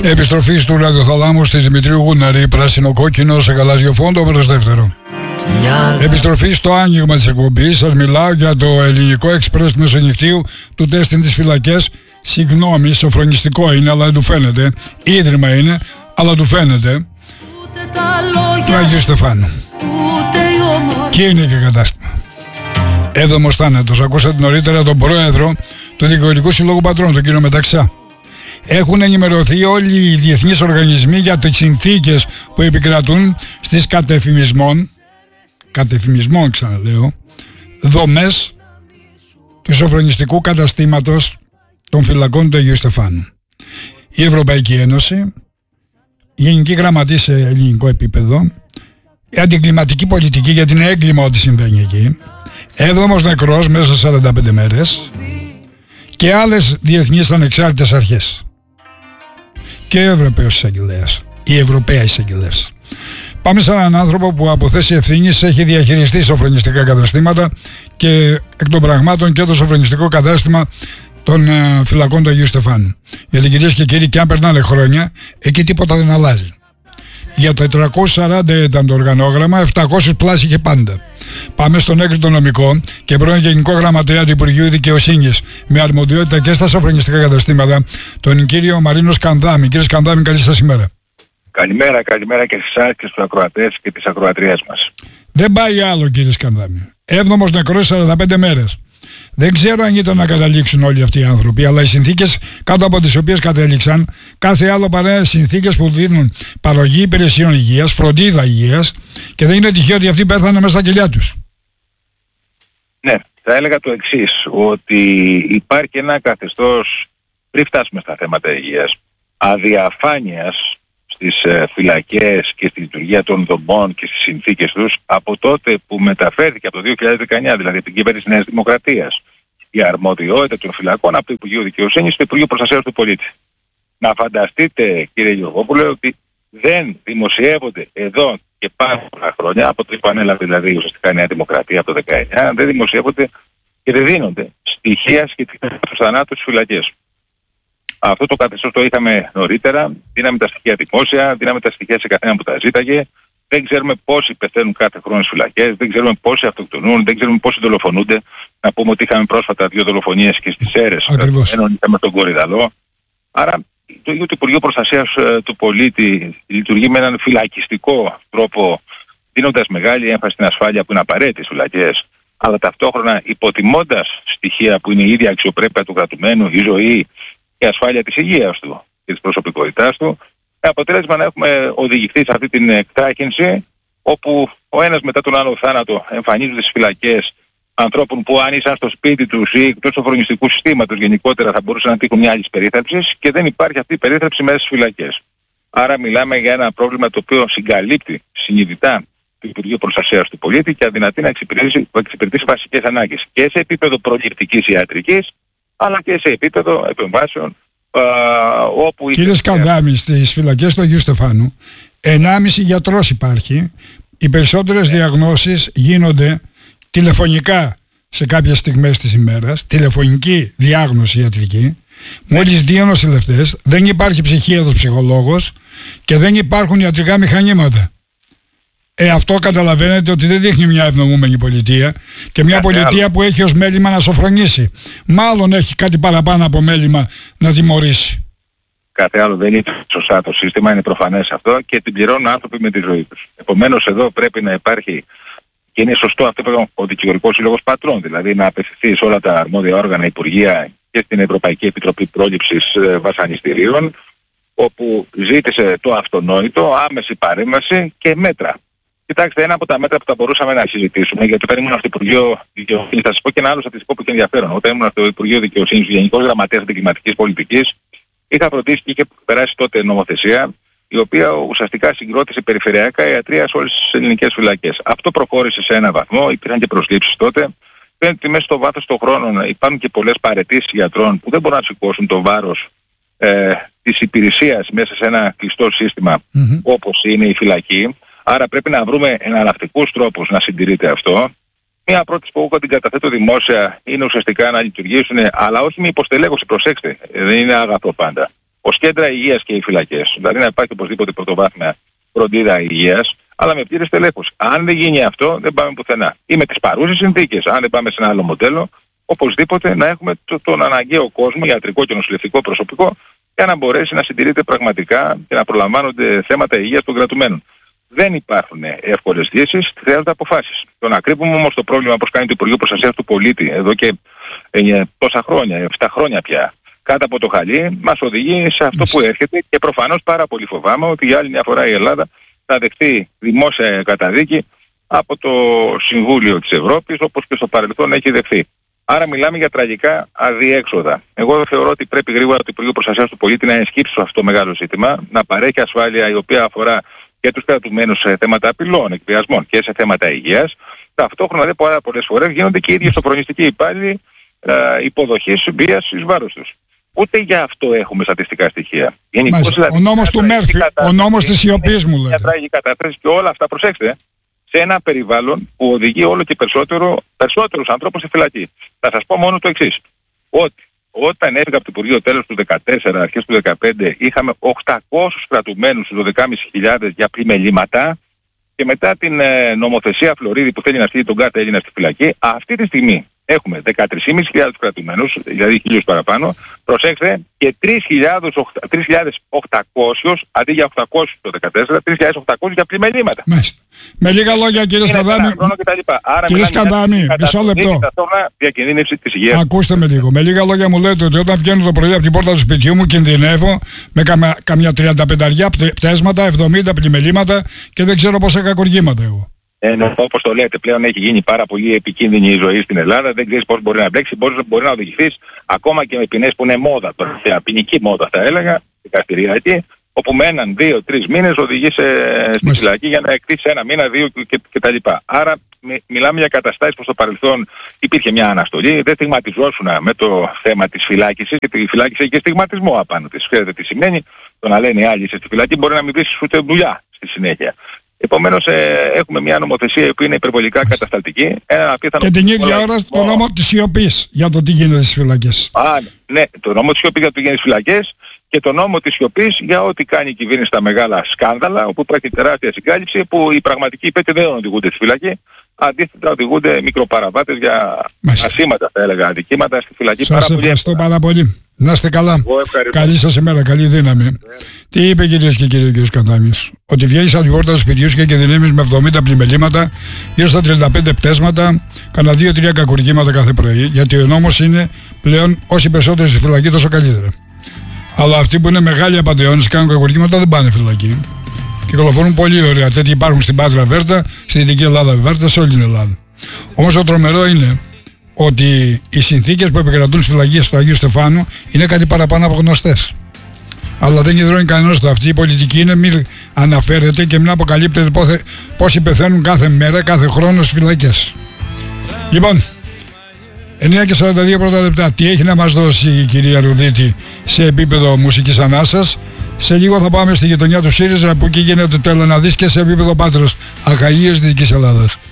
Επιστροφή του ραδιοθαλάμου της Δημητρίου Γούναρη, πράσινο-κόκκινο σε γαλάζιο φόντο, μέρος δεύτερο. Επιστροφή στο άνοιγμα της εκπομπής. Σας μιλάω για το ελληνικό εξπρές του μεσονυχτίου του τέστην της φυλακές. Συγγνώμη, σοφρονιστικό είναι, αλλά δεν του φαίνεται. Ίδρυμα είναι, αλλά του φαίνεται. Του Αγίου Στεφάνου. Και είναι και κατάστημα. Έβδομος θάνατος. Ακούσατε νωρίτερα τον πρόεδρο του Δικαιωτικού Συλλόγου Πατρών, τον κύριο Μεταξά. Έχουν ενημερωθεί όλοι οι διεθνείς οργανισμοί για τις συνθήκες που επικρατούν στις κατεφημισμών ξαναλέω, δομές του σοφρονιστικού καταστήματος των φυλακών του Αγίου Στεφάνου. Η Ευρωπαϊκή Ένωση, η Γενική Γραμματεία σε ελληνικό επίπεδο, η αντικλιματική πολιτική, γιατί είναι έγκλημα ό,τι συμβαίνει εκεί, 7ος νεκρός μέσα σε 45 μέρες και άλλες διεθνείς ανεξάρτητες αρχές. Και ο Ευρωπαίος Εισαγγελέας, η Ευρωπαία Εισαγγελέας. Πάμε σε έναν άνθρωπο που από θέση ευθύνης έχει διαχειριστεί σοφρονιστικά καταστήματα και εκ των πραγμάτων και το σοφρονιστικό κατάστημα των φυλακών του Αγίου Στεφάνου. Γιατί κυρίες και κύριοι, και αν περνάνε χρόνια, εκεί τίποτα δεν αλλάζει. Για τα 440 ήταν το οργανόγραμμα, 700 πλάσι είχε πάντα. Πάμε στον έγκριτο νομικό και πρώην Γενικό Γραμματέα του Υπουργείου Δικαιοσύνης με αρμοδιότητα και στα σοφρονιστικά καταστήματα, τον κύριο Μαρίνο Σκανδάμη. Κύριε Σκανδάμη, καλή σας ημέρα. Καλημέρα και στις άκρες τους ακροατές και τις ακροατριές μας. Δεν πάει άλλο, κύριε Σκανδάμη. 7ος νεκρός 45 μέρες. Δεν ξέρω αν ήταν να καταλήξουν όλοι αυτοί οι άνθρωποι, αλλά οι συνθήκες κάτω από τις οποίες κατέληξαν, κάθε άλλο παρά συνθήκες που δίνουν παροχή υπηρεσιών υγείας, φροντίδα υγείας, και δεν είναι τυχαίο ότι αυτοί πέθανε μέσα στα κοιλιά τους. Ναι, θα έλεγα το εξής, ότι υπάρχει ένα καθεστώς, πριν φτάσουμε στα θέματα υγείας, αδιαφάνειας στις φυλακές και στη λειτουργία των δομών και στις συνθήκες τους από τότε που μεταφέρθηκε από το 2019, δηλαδή την κυβέρνηση Νέας Δημοκρατίας, η αρμοδιότητα των φυλακών από το Υπουργείο Δικαιοσύνης στο Υπουργείο Προστασίας του Πολίτη. Να φανταστείτε, κύριε Γεωργόπουλε, ότι δεν δημοσιεύονται εδώ και πάρα πολλά χρόνια, από το που ανέλαβε δηλαδή ουσιαστικά η Νέα Δημοκρατία από το 19, δεν δημοσιεύονται και δεν δίνονται στοιχεία σχετικά με τους θανάτους στις φυλακές. Αυτό το καθεστώς το είχαμε νωρίτερα, δίναμε τα στοιχεία δημόσια, δίναμε τα στοιχεία σε καθένα που τα ζήταγε. Δεν ξέρουμε πόσοι πεθαίνουν κάθε χρόνο στις φυλακές, δεν ξέρουμε πόσοι αυτοκτονούν, δεν ξέρουμε πόσοι δολοφονούνται. Να πούμε ότι είχαμε πρόσφατα 2 δολοφονίες και στις Σέρρες, ενώ είχαμε τον Κορυδαλό. Άρα το ίδιο το Υπουργείο Προστασίας του Πολίτη λειτουργεί με έναν φυλακιστικό τρόπο, δίνοντας μεγάλη έμφαση στην ασφάλεια που είναι απαραίτητη στις φυλακές, αλλά ταυτόχρονα υποτιμώντας στοιχεία που είναι η ίδια αξιοπρέπεια του κρατουμένου, η ζωή, η ασφάλεια της υγείας του και της προσωπικότητάς του, με αποτέλεσμα να έχουμε οδηγηθεί σε αυτή την εκτάχυνση, όπου ο ένας μετά τον άλλο θάνατο εμφανίζονται στις φυλακές ανθρώπων που αν ήσαν στο σπίτι τους ή εκτός του φρονιστικού συστήματος γενικότερα θα μπορούσαν να τύχουν μια άλλη περίθαλψη και δεν υπάρχει αυτή η περίθαλψη μέσα στις φυλακές. Άρα μιλάμε για ένα πρόβλημα το οποίο συγκαλύπτει συνειδητά το Υπουργείο Προστασίας του Πολίτη και αδυνατεί να εξυπηρετήσει βασικές ανάγκες και σε επίπεδο προληπτικής ιατρικής, αλλά και σε επίπεδο επεμβάσεων όπου... Κύριε Σκανδάμη, στις φυλακές του Αγίου Στεφάνου 1,5 γιατρός υπάρχει. Οι περισσότερες διαγνώσεις γίνονται τηλεφωνικά σε κάποιες στιγμές της ημέρας, τηλεφωνική διάγνωση ιατρική. Μόλις 2 νοσηλευτές, δεν υπάρχει ψυχίατρος ψυχολόγος και δεν υπάρχουν ιατρικά μηχανήματα. Αυτό καταλαβαίνετε ότι δεν δείχνει μια ευνομούμενη πολιτεία και μια πολιτεία που έχει ως μέλημα να σοφρονήσει. Μάλλον έχει κάτι παραπάνω από μέλημα να τιμωρήσει. Κάθε άλλο δεν είναι σωστά το σύστημα, είναι προφανές αυτό και την πληρώνουν άνθρωποι με τη ζωή τους. Επομένως εδώ πρέπει να υπάρχει, και είναι σωστό αυτό που ο Δικηγορικός Σύλλογος Πατρών, δηλαδή να απευθυνθεί σε όλα τα αρμόδια όργανα, υπουργεία και στην Ευρωπαϊκή Επιτροπή Πρόληψης Βασανιστήριων, όπου ζήτησε το αυτονόητο, άμεση παρέμβαση και μέτρα. Κοιτάξτε, ένα από τα μέτρα που θα μπορούσαμε να συζητήσουμε, γιατί όταν ήμουν στο Υπουργείο Δικαιοσύνης, θα σας πω και ένα άλλο στατιστικό που έχει ενδιαφέρον. Όταν ήμουν στο Υπουργείο Δικαιοσύνης, ο Γενικός Γραμματέας Αντικλιματικής Πολιτικής, είχα προτείνει και είχε περάσει τότε νομοθεσία, η οποία ουσιαστικά συγκρότησε περιφερειακά ιατρία σε όλες τις ελληνικές φυλακές. Αυτό προχώρησε σε ένα βαθμό, υπήρχαν και προσλήψεις τότε. Φαίνεται ότι μέσα στο βάθος των χρόνων υπάρχουν και πολλές παραιτήσεις γιατρών που δεν μπορούν να σηκώσουν το βάρος της υπηρεσίας μέσα σε ένα κλειστό σύστημα όπως είναι η φυλακή. Άρα πρέπει να βρούμε εναλλακτικούς τρόπους να συντηρείται αυτό. Μια πρόταση που εγώ την καταθέτω δημόσια είναι ουσιαστικά να λειτουργήσουν, αλλά όχι με υποστελέχωση, προσέξτε, δεν είναι αγαθό πάντα. ως κέντρα υγείας και οι φυλακές. Δηλαδή να υπάρχει οπωσδήποτε πρωτοβάθμια φροντίδα υγείας, αλλά με πλήρη στελέχωση. Αν δεν γίνει αυτό, δεν πάμε πουθενά. Ή με τις παρούσες συνθήκες, αν δεν πάμε σε ένα άλλο μοντέλο, οπωσδήποτε να έχουμε τον αναγκαίο κόσμο, ιατρικό και νοσηλευτικό προσωπικό, για να μπορέσει να συντηρείται πραγματικά και να προλαμβάνονται θέματα υγείας των κρατουμένων. Δεν υπάρχουν εύκολες λύσεις, χρειάζονται αποφάσεις. Το να κρύβουμε όμως το πρόβλημα όπως κάνει το Υπουργείο Προστασίας του Πολίτη εδώ και τόσα χρόνια, 7 χρόνια πια, κάτω από το χαλί, μας οδηγεί σε αυτό που έρχεται και προφανώς πάρα πολύ φοβάμαι ότι για άλλη μια φορά η Ελλάδα θα δεχτεί δημόσια καταδίκη από το Συμβούλιο της Ευρώπης, όπως και στο παρελθόν έχει δεχθεί. Άρα μιλάμε για τραγικά αδιέξοδα. Εγώ θεωρώ ότι πρέπει γρήγορα το Υπουργείο Προστασίας του Πολίτη να ενσκύψει σε αυτό το μεγάλο ζήτημα, να παρέχει ασφάλεια η οποία αφορά και τους κρατουμένους σε θέματα απειλών, εκβιασμών και σε θέματα υγείας. Ταυτόχρονα δε πολλές φορές γίνονται και οι ίδιοι σοφρονιστικοί υπάλληλοι υποδοχής βίας εις βάρος τους. Ούτε για αυτό έχουμε στατιστικά στοιχεία. Γενικώς, δηλαδή, ο νόμος του Μέρφυ, ο νόμος της σιωπής μου λέτε. Τραγική κατάσταση και όλα αυτά, προσέξτε, σε ένα περιβάλλον που οδηγεί όλο και περισσότερους ανθρώπους στη φυλακή. Θα σας πω μόνο το εξής. Ότι όταν έφυγα από το Υπουργείο τέλος του 2014, αρχές του 2015, είχαμε 800 κρατουμένους στους 12.500 για πλημελήματα και μετά την νομοθεσία Φλωρίδη που θέλει να στείλει τον κάθε Έλληνα στη φυλακή, αυτή τη στιγμή έχουμε 13.500 κρατουμένους, δηλαδή 1.000 παραπάνω, προσέξτε, και 3.800, αντί για 800 το 2014, 3.800 για πλημελήματα. Μάλιστα. Με λίγα λόγια κύριε Σκανδάμη, κύριε Σκανδάμη, μισό λεπτό. Ακούστε με λίγο. Με λίγα λόγια μου λέτε ότι όταν βγαίνω το πρωί από την πόρτα του σπιτιού μου κινδυνεύω με καμιά 35 πτέσματα, 70 πλημελήματα και δεν ξέρω πόσα κακουργήματα εγώ. Όπως το λέτε, πλέον έχει γίνει πάρα πολύ επικίνδυνη η ζωή στην Ελλάδα, δεν ξέρεις πώς μπορεί να μπλέξει, μπορεί να οδηγηθείς ακόμα και με ποινές που είναι μόδα, ποινική μόδα θα έλεγα, δικαστηριακή, όπου με 1-2-3 μήνες οδηγείς στη φυλακή για να εκτίσεις 1 μήνα, 2 κτλ. Άρα μιλάμε για καταστάσεις που στο παρελθόν υπήρχε μια αναστολή, δεν στιγματιζόσουν με το θέμα της φυλάκησης, γιατί η φυλάκηση έχει και στιγματισμό απάνω της. Ξέρετε τι σημαίνει, το να λένε οι άλλοι είσαι στη φυλακή μπορεί να μην βρεις ούτε δουλειά στη συνέχεια. Επομένως έχουμε μια νομοθεσία που είναι υπερβολικά κατασταλτική. Και την ίδια ώρα το νόμο της σιωπής για το τι γίνεται στις φυλακές. Ναι, το νόμο της σιωπής για το τι γίνεται στις φυλακές και το νόμο της σιωπής για ό,τι κάνει η κυβέρνηση στα μεγάλα σκάνδαλα, όπου υπάρχει τεράστια συγκάλυψη, που οι πραγματικοί υπέτειοι δεν οδηγούνται στη φυλακή. Αντίθετα οδηγούνται μικροπαραβάτες για ασήμαντα θα έλεγα αντικείμενα στη φυλακή. Σας ευχαριστώ πάρα πολύ. Να είστε καλά. Καλή σας ημέρα, καλή δύναμη. Τι είπε κυρίες και κύριοι ο κ. Σκανδάμης? Ότι βγαίνεις από την πόρτα του σπιτιού σου και κινδυνεύεις με 70 πλημελήματα, γύρω στα 35 πτέσματα, κανένα 2-3 κακουργήματα κάθε πρωί. Γιατί ο νόμος είναι πλέον όσοι περισσότεροι στη φυλακή τόσο καλύτερα. Αλλά αυτοί που είναι μεγάλοι απατεώνες και κάνουν κακουργήματα δεν πάνε φυλακή. Κυκλοφορούν πολύ ωραία. Τέτοιοι υπάρχουν στην Πάτρα Βέρτα, στη Δυτική Ελλάδα Βέρτα, σε όλη την Ελλάδα. Όμως το τρομερό είναι ότι οι συνθήκες που επικρατούν στις φυλακές του Αγίου Στεφάνου είναι κάτι παραπάνω από γνωστές. Αλλά δεν κεντρώνει κανένας το. Αυτή η πολιτική είναι μην αναφέρεται και μην αποκαλύπτεται πόσοι πεθαίνουν κάθε μέρα, κάθε χρόνο στις φυλακές. Λοιπόν, 9:42 πρώτα λεπτά. Τι έχει να μας δώσει η κυρία Ρουδίτη σε επίπεδο μουσικής ανάσας? Σε λίγο θα πάμε στη γειτονιά του ΣΥΡΙΖΑ που εκεί γίνεται το έλα να δεις και σε επίπεδο Πάτρας, Αχαΐες Δυτικής Ελλάδας.